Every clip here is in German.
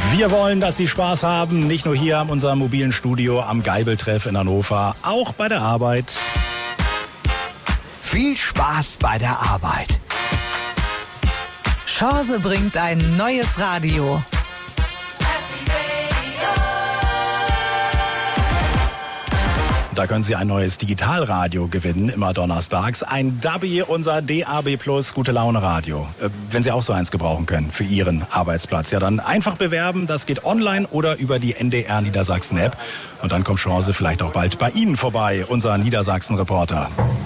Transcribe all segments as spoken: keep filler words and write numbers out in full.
Wir wollen, dass Sie Spaß haben, nicht nur hier in unserem mobilen Studio am Geibeltreff in Hannover, auch bei der Arbeit. Viel Spaß bei der Arbeit. Chance bringt ein neues Radio. Da können Sie ein neues Digitalradio gewinnen, immer donnerstags. Ein Dubby, unser D A B Plus Gute Laune Radio. Äh, wenn Sie auch so eins gebrauchen können für Ihren Arbeitsplatz, ja dann einfach bewerben. Das geht online oder über die N D R Niedersachsen App. Und dann kommt Chance vielleicht auch bald bei Ihnen vorbei, unser Niedersachsen-Reporter.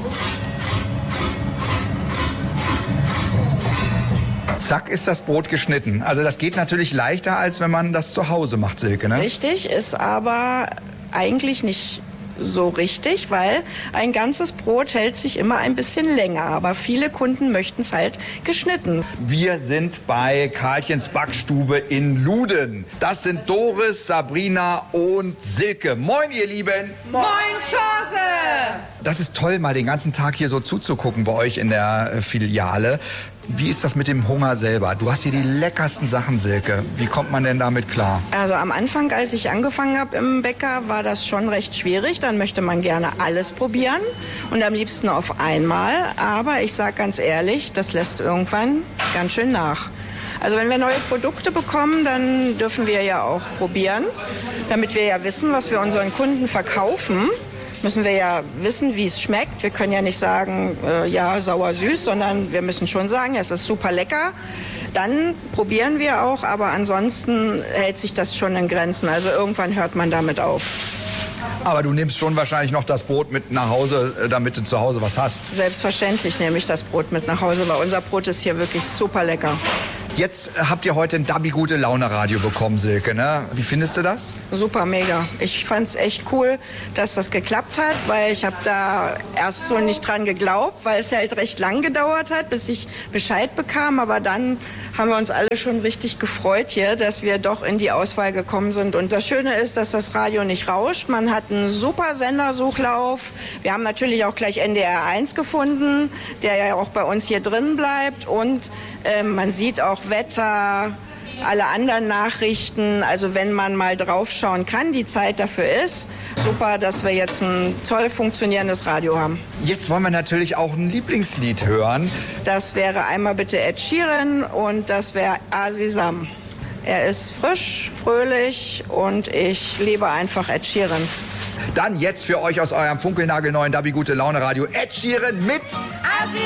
Zack, ist das Brot geschnitten. Also das geht natürlich leichter, als wenn man das zu Hause macht, Silke, ne? Richtig, ist aber eigentlich nicht so richtig, weil ein ganzes Brot hält sich immer ein bisschen länger. Aber viele Kunden möchten es halt geschnitten. Wir sind bei Karlchens Backstube in Luden. Das sind Doris, Sabrina und Silke. Moin, ihr Lieben. Moin, Chance! Das ist toll, mal den ganzen Tag hier so zuzugucken bei euch in der äh, Filiale. Wie ist das mit dem Hunger selber? Du hast hier die leckersten Sachen, Silke. Wie kommt man denn damit klar? Also am Anfang, als ich angefangen habe im Bäcker, war das schon recht schwierig. Dann möchte man gerne alles probieren und am liebsten auf einmal. Aber ich sage ganz ehrlich, das lässt irgendwann ganz schön nach. Also wenn wir neue Produkte bekommen, dann dürfen wir ja auch probieren, damit wir ja wissen, was wir unseren Kunden verkaufen. Müssen wir ja wissen, wie es schmeckt. Wir können ja nicht sagen, äh, ja, sauer süß, sondern wir müssen schon sagen, es ist super lecker. Dann probieren wir auch, aber ansonsten hält sich das schon in Grenzen. Also irgendwann hört man damit auf. Aber du nimmst schon wahrscheinlich noch das Brot mit nach Hause, damit du zu Hause was hast. Selbstverständlich nehme ich das Brot mit nach Hause, weil unser Brot ist hier wirklich super lecker. Jetzt habt ihr heute ein Dubby Gute Laune Radio bekommen, Silke, ne? Wie findest du das? Super, mega. Ich fand's echt cool, dass das geklappt hat, weil ich habe da erst so nicht dran geglaubt, weil es halt recht lang gedauert hat, bis ich Bescheid bekam. Aber dann haben wir uns alle schon richtig gefreut hier, dass wir doch in die Auswahl gekommen sind. Und das Schöne ist, dass das Radio nicht rauscht. Man hat einen super Sendersuchlauf. Wir haben natürlich auch gleich N D R eins gefunden, der ja auch bei uns hier drin bleibt. Und äh, man sieht auch Wetter, alle anderen Nachrichten. Also wenn man mal draufschauen kann, die Zeit dafür ist. Super, dass wir jetzt ein toll funktionierendes Radio haben. Jetzt wollen wir natürlich auch ein Lieblingslied hören. Das wäre einmal bitte Ed Sheeran und das wäre Asisam. Er ist frisch, fröhlich und ich liebe einfach Ed Sheeran. Dann jetzt für euch aus eurem funkelnagelneuen Dubby Gute Laune Radio Ed Sheeran mit Asisam.